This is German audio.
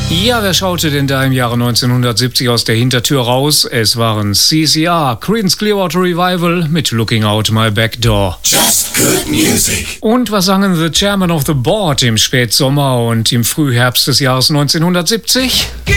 Ja, wer schaute denn da im Jahre 1970 aus der Hintertür raus? Es waren CCR, Creedence Clearwater Revival mit Looking Out My Back Door. Just good music. Und was sangen The Chairman of the Board im Spätsommer und im Frühherbst des Jahres 1970? Give